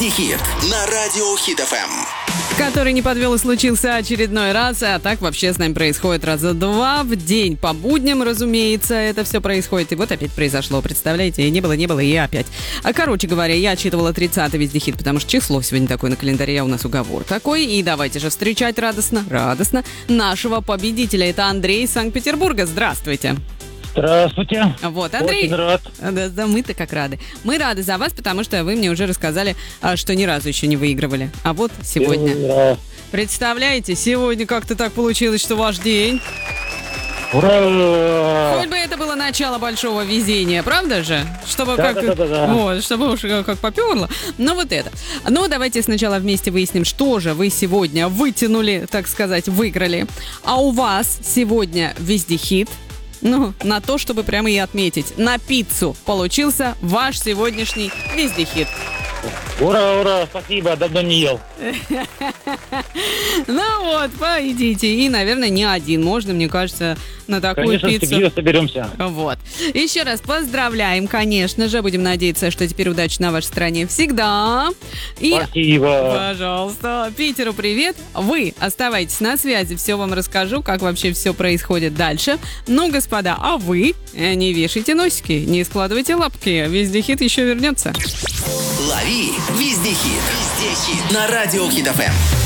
Вездехит на радио Хит ФМ. Который не подвел и случился очередной раз, а так вообще с нами происходит раза два в день. По будням, разумеется, это все происходит. И вот опять произошло, представляете? И не было, и опять. Короче говоря, я отчитывала 30-й Вездехит, потому что число сегодня такое на календаре, у нас уговор такой. И давайте же встречать радостно нашего победителя. Это Андрей из Санкт-Петербурга. Здравствуйте. Здравствуйте. Вот, Андрей. Очень рад. Да, мы-то как рады. Мы рады за вас, потому что вы мне уже рассказали, что ни разу еще не выигрывали. А вот сегодня. Ура. Представляете, сегодня как-то так получилось, что ваш день. Ура! Хоть бы это было начало большого везения, правда же? Чтобы Да. Вот, чтобы уж как поперло. Но вот это. Ну, давайте сначала вместе выясним, что же вы сегодня вытянули, так сказать, выиграли. А у вас сегодня Вездехит. Ну, на то, чтобы прямо и отметить. На пиццу получился ваш сегодняшний Вездехит. Ура, спасибо, давно не ел. Ну вот, поедите. И, наверное, не один. Можно, мне кажется, на такую Конечно, пиццу. с семьей соберемся. Вот. Еще раз поздравляем, конечно же. Будем надеяться, что теперь удачи на вашей стороне всегда. И, Спасибо. пожалуйста, Питеру привет. Вы оставайтесь на связи. Все вам расскажу, как вообще все происходит дальше. Ну, господа, а вы не вешайте носики, не складывайте лапки. Вездехит еще вернется. Лови Вездехит. Вездехит на радио Хит ФМ.